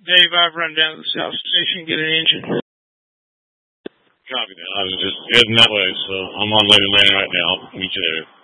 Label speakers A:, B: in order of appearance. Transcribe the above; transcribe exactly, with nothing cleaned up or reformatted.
A: Dave, I've run down to the South Station, get an engine.
B: Copy that. I was just heading that way, so I'm on Lady Lane right now. I'll meet you there.